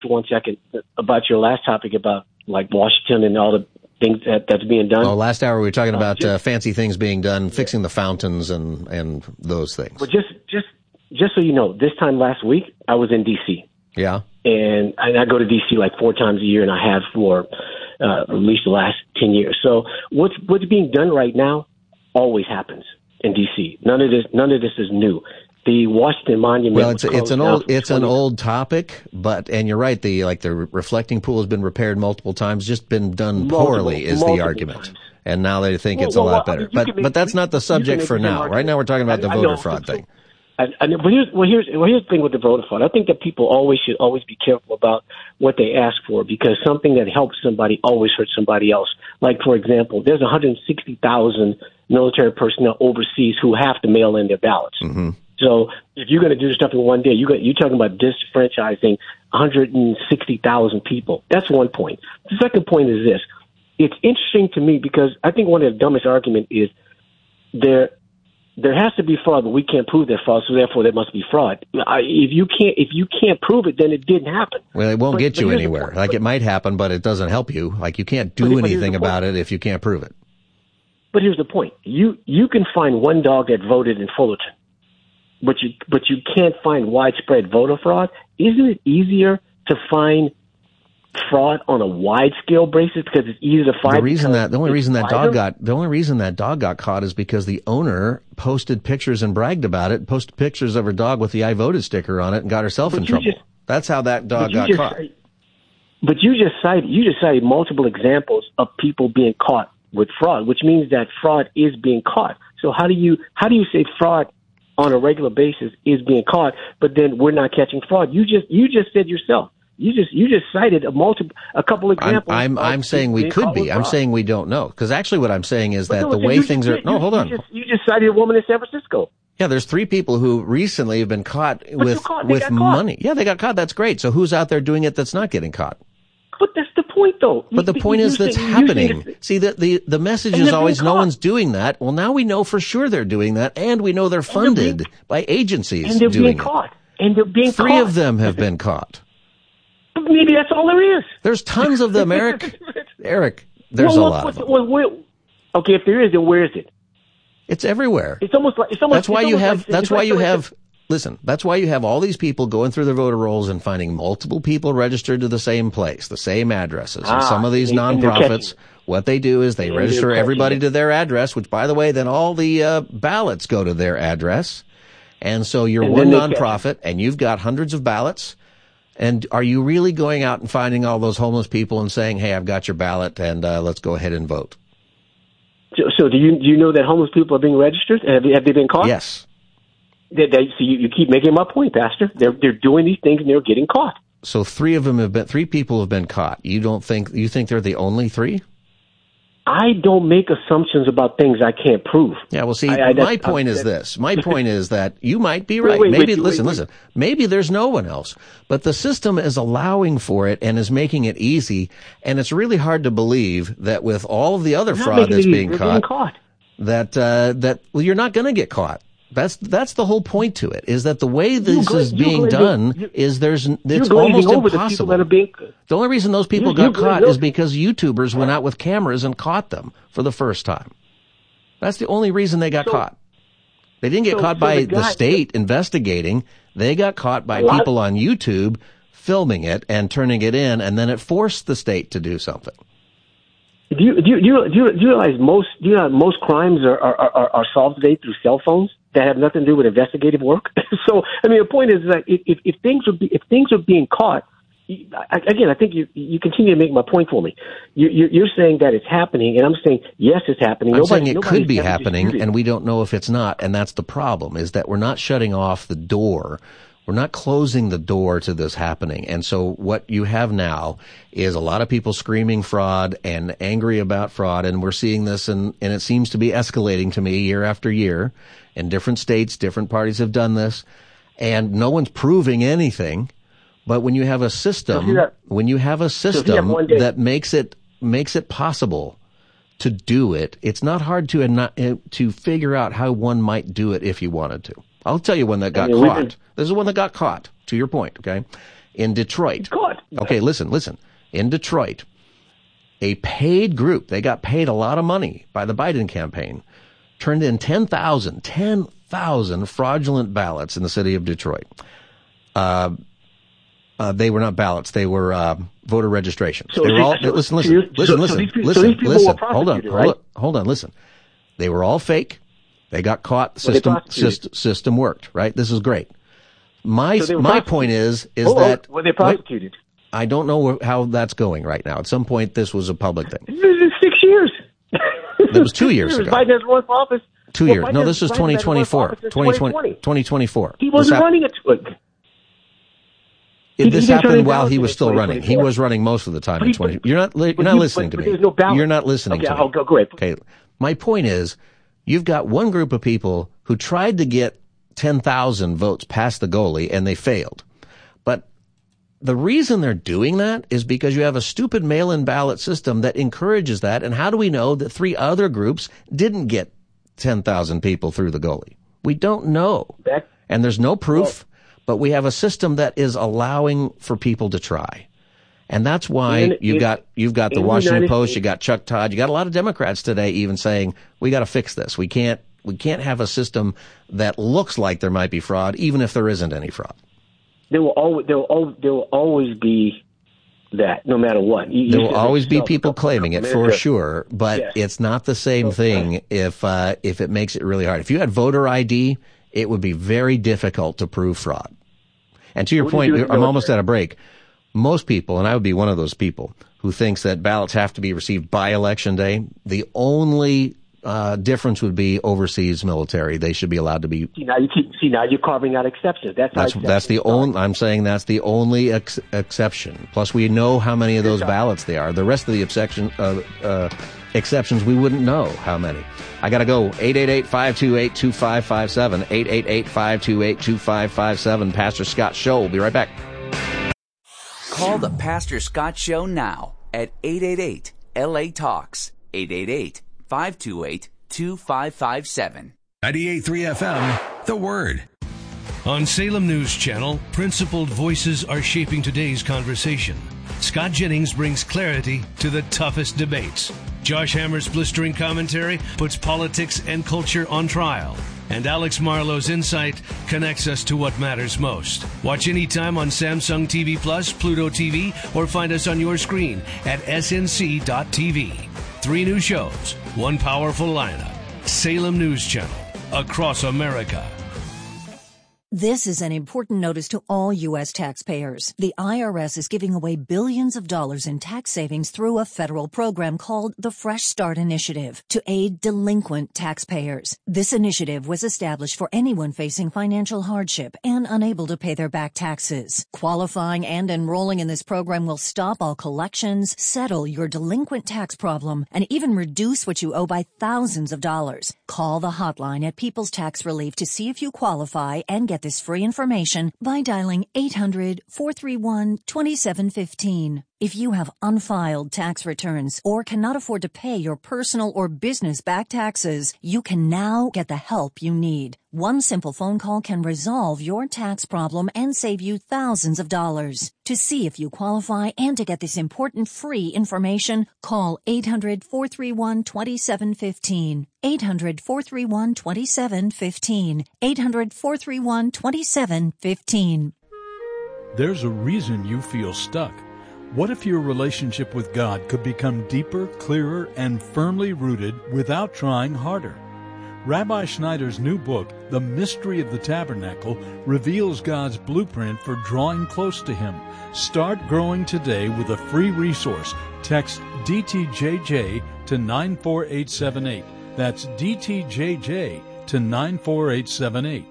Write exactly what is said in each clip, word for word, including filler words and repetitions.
one second about your last topic about like Washington and all the things that, that's being done. Oh, last hour we were talking uh, about just, uh, fancy things being done, fixing the fountains and, and those things. Well, just, just, just so you know, this time last week, I was in D C. Yeah. And I, I go to D C like four times a year, and I have for uh, at least the last ten years. So what's, what's being done right now always happens in D C. None of this, none of this is new. The Washington Monument. Well, it's it's an old it's an old topic, but and you're right. The like the reflecting pool has been repaired multiple times, just been done poorly multiple, is multiple the argument. Times. And now they think well, it's a well, lot well, better. I mean, but make, but that's not the subject for now. Right now we're talking about the I, voter I know, fraud so, thing. I, I, but here's well here's well here's the thing with the voter fraud. I think that people always should always be careful about what they ask for, because something that helps somebody always hurts somebody else. Like, for example, there's one hundred sixty thousand military personnel overseas who have to mail in their ballots. Mm-hmm. So if you're going to do this stuff in one day, you got, you're talking about disenfranchising one hundred sixty thousand people. That's one point. The second point is this. It's interesting to me because I think one of the dumbest arguments is there there has to be fraud, but we can't prove there's fraud, so therefore there must be fraud. I, if you can't if you can't prove it, then it didn't happen. Well, it won't but, get you but anywhere. Like, it might happen, but it doesn't help you. Like, you can't do but, anything but about it if you can't prove it. But here's the point. You you can find one dog that voted in Fullerton, but you but you can't find widespread voter fraud. Isn't it easier to find fraud on a wide scale basis because it's easier to find? The reason that the only reason that wider? dog got the only reason that dog got caught is because the owner posted pictures and bragged about it, posted pictures of her dog with the I voted sticker on it, and got herself but in trouble. Just, That's how that dog got just, caught. But you just cited you just cited multiple examples of people being caught with fraud, which means that fraud is being caught. So how do you how do you say fraud on a regular basis is being caught, but then we're not catching fraud? You just you just said yourself. You just you just cited a multiple a couple examples. I'm I'm, I'm saying we could be. I'm saying we don't know, because actually what I'm saying is that no, the way you, things you, are. You, no, hold on. You just, you just cited a woman in San Francisco. Yeah, there's three people who recently have been caught but with caught. with caught. money. Yeah, they got caught. That's great. So who's out there doing it that's not getting caught? But that's the point, though. But the point is that's happening. See, the, the, the message is always no one's doing that. Well, now we know for sure they're doing that, and we know they're funded being, by agencies and they're doing being it. caught. And they're being Three caught. of them have been caught. Maybe that's all there is. There's tons of them, Eric. Eric, there's well, a lot well, of them. Well, well, okay, if there is, then where is it? It's everywhere. It's almost like it's almost. That's why you have. Like, that's why like, you like, have. Listen, that's why you have all these people going through the voter rolls and finding multiple people registered to the same place, the same addresses. Ah, and some of these and, nonprofits, what they do is they and register everybody it. to their address, which, by the way, then all the uh, ballots go to their address. And so you're and one nonprofit, and you've got hundreds of ballots. And are you really going out and finding all those homeless people and saying, hey, I've got your ballot, and uh, let's go ahead and vote? So, so do you do you know that homeless people are being registered? Have, have they been caught? Yes. They, they, so you, you keep making my point, Pastor. They're they're doing these things and they're getting caught. So three of them have been three people have been caught. You don't think you think they're the only three? I don't make assumptions about things I can't prove. Yeah, well, see, I, I, my point is this. My point is that you might be right. Wait, wait, maybe, wait, listen, wait, listen. Maybe there's no one else. But the system is allowing for it and is making it easy. And it's really hard to believe that with all of the other They're fraud that's being caught, being caught, that, uh, that, well, you're not going to get caught. That's that's the whole point to it, is that the way this you, is being you, done you, is there's it's you're almost over impossible. The, people that are being, the only reason those people you, got caught over. is because YouTubers went out with cameras and caught them for the first time. That's the only reason they got so, caught. They didn't get so, caught so by the, guy, the state investigating. They got caught by lot, people on YouTube filming it and turning it in, and then it forced the state to do something. Do you do you, do you, do you realize most do you know most crimes are, are, are, are solved today through cell phones that have nothing to do with investigative work? So I mean, the point is that if, if, if things are be, if things are being caught, again, I think you you continue to make my point for me. You, you, you're saying that it's happening, and I'm saying yes, it's happening. I'm Nobody, saying it could be happening, disputed. and we don't know if it's not, and that's the problem, is that we're not shutting off the door. We're not closing the door to this happening. And so what you have now is a lot of people screaming fraud and angry about fraud, and we're seeing this, and, and it seems to be escalating to me year after year. In different states, different parties have done this, and no one's proving anything. But when you have a system, so that, when you have a system so that makes it makes it possible to do it, it's not hard to not, to figure out how one might do it if you wanted to. I'll tell you one that got I mean, caught. Been, this is one that got caught, to your point, okay? In Detroit. God. Okay, listen, listen. In Detroit, a paid group, they got paid a lot of money by the Biden campaign, turned in ten thousand, ten thousand fraudulent ballots in the city of Detroit. Uh, uh, they were not ballots. They were uh, voter registrations. So they were all, so, listen, so listen, listen, so, listen, so these, listen, so these people listen. were Hold on, prosecuted, right? hold on, hold on, listen. They were all fake. They got caught. System, system, system worked, right? This is great. My, so my point is, is oh, that. Oh, were they prosecuted? Wait, I don't know how that's going right now. At some point, this was a public thing. Six years. That was two years ago. Biden has run for office. Two well, years. Biden No, this is twenty twenty-four. twenty twenty, twenty twenty-four. He wasn't hap- running it. It, this he happened while he was still running. He was running most of the time in twenty. You're not. You're not you, listening but, to but me. No you're not listening okay, to me. I'll go. Go ahead. Okay. My point is, you've got one group of people who tried to get ten thousand votes past the goalie and they failed. But the reason they're doing that is because you have a stupid mail-in ballot system that encourages that. And how do we know that three other groups didn't get ten thousand people through the goalie? We don't know. That, and there's no proof, well, but we have a system that is allowing for people to try. And that's why in, you've in, got, you've got the in Washington the Post, States. you got Chuck Todd, you got a lot of Democrats today even saying, we got to fix this. We can't, we can't have a system that looks like there might be fraud, even if there isn't any fraud. There will always, there will always, there will always be that, no matter what. You, there you will always be people claiming it for sure, but yes. it's not the same okay. thing if, uh, if it makes it really hard. If you had voter I D, it would be very difficult to prove fraud. And to your what point, you I'm almost at a break. Most people, and I would be one of those people, who thinks that ballots have to be received by election day, the only uh, difference would be overseas military. They should be allowed to be. See now you keep see now you're carving out exceptions. That's that's that's the only. I'm saying that's the only ex- exception. Plus, we know how many of those ballots they are. The rest of the exception uh, uh, exceptions, we wouldn't know how many. I gotta go. eight eight eight, five two eight, two five five seven. eight eight eight, five two eight, two five five seven. Pastor Scott Show. We'll be right back. Call the Pastor Scott Show now at eight eight eight, L A Talks. eight eight eight, five two eight, two five five seven. ninety-eight point three F M, The Word. On Salem News Channel, principled voices are shaping today's conversation. Scott Jennings brings clarity to the toughest debates. Josh Hammer's blistering commentary puts politics and culture on trial. And Alex Marlowe's insight connects us to what matters most. Watch anytime on Samsung T V Plus, Pluto T V, or find us on your screen at S N C dot T V. Three new shows, one powerful lineup. Salem News Channel, across America. This is an important notice to all U S taxpayers. The I R S is giving away billions of dollars in tax savings through a federal program called the Fresh Start Initiative to aid delinquent taxpayers. This initiative was established for anyone facing financial hardship and unable to pay their back taxes. Qualifying and enrolling in this program will stop all collections, settle your delinquent tax problem, and even reduce what you owe by thousands of dollars. Call the hotline at People's Tax Relief to see if you qualify and get this free information by dialing eight hundred, four three one, two seven one five. If you have unfiled tax returns or cannot afford to pay your personal or business back taxes, you can now get the help you need. One simple phone call can resolve your tax problem and save you thousands of dollars. To see if you qualify and to get this important free information, call eight hundred, four three one, two seven one five. eight hundred, four three one, two seven one five. eight hundred, four three one, two seven one five. There's a reason you feel stuck. What if your relationship with God could become deeper, clearer, and firmly rooted without trying harder? Rabbi Schneider's new book, The Mystery of the Tabernacle, reveals God's blueprint for drawing close to Him. Start growing today with a free resource. Text D T J J to nine four eight seven eight. That's D T J J to nine four eight seven eight.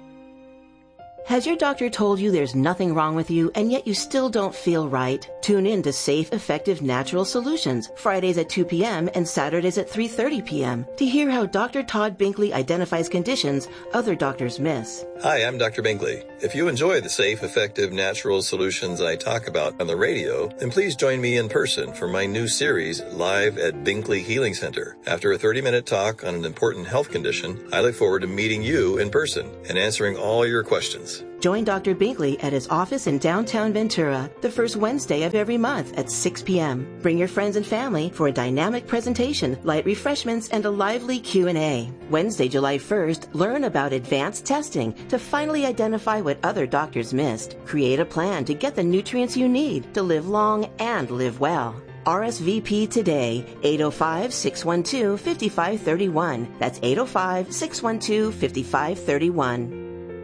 Has your doctor told you there's nothing wrong with you and yet you still don't feel right? Tune in to Safe, Effective Natural Solutions, Fridays at two p.m. and Saturdays at three thirty p.m. to hear how Doctor Todd Binkley identifies conditions other doctors miss. Hi, I'm Doctor Binkley. If you enjoy the safe, effective, natural solutions I talk about on the radio, then please join me in person for my new series, Live at Binkley Healing Center. After a thirty-minute talk on an important health condition, I look forward to meeting you in person and answering all your questions. Wellness. Join Doctor Binkley at his office in downtown Ventura the first Wednesday of every month at six p.m. Bring your friends and family for a dynamic presentation, light refreshments, and a lively Q and A. Wednesday, July first, learn about advanced testing to finally identify what other doctors missed. Create a plan to get the nutrients you need to live long and live well. R S V P today, eight oh five, six one two, five five three one. That's eight oh five, six one two, five five three one.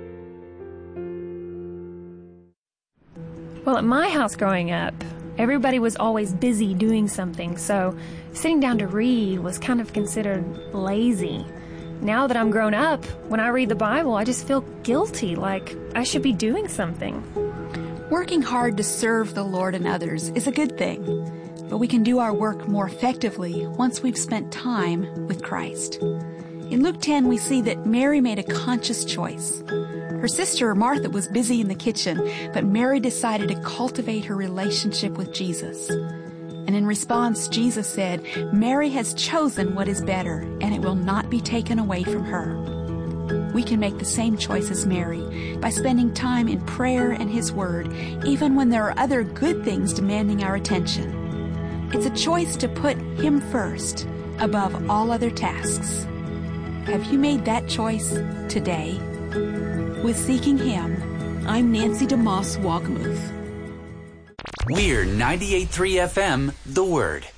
Well, at my house growing up, everybody was always busy doing something, so sitting down to read was kind of considered lazy. Now that I'm grown up, when I read the Bible, I just feel guilty, like I should be doing something. Working hard to serve the Lord and others is a good thing, but we can do our work more effectively once we've spent time with Christ. In Luke ten, we see that Mary made a conscious choice. Her sister Martha was busy in the kitchen, but Mary decided to cultivate her relationship with Jesus. And in response, Jesus said, "Mary has chosen what is better, and it will not be taken away from her." We can make the same choice as Mary by spending time in prayer and His Word, even when there are other good things demanding our attention. It's a choice to put Him first above all other tasks. Have you made that choice today? With Seeking Him, I'm Nancy DeMoss Wogmuth. We're ninety-eight point three F M, The Word.